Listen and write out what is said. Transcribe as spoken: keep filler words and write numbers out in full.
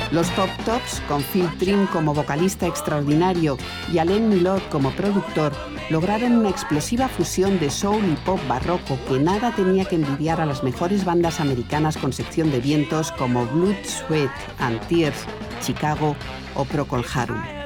Los Top Tops, con Phil Trim como vocalista extraordinario y Alain Milhaud como productor, lograron una explosiva fusión de soul y pop barroco que nada tenía que envidiar a las mejores bandas americanas con sección de vientos como Blood, Sweat and Tears, Chicago o Procol Harum.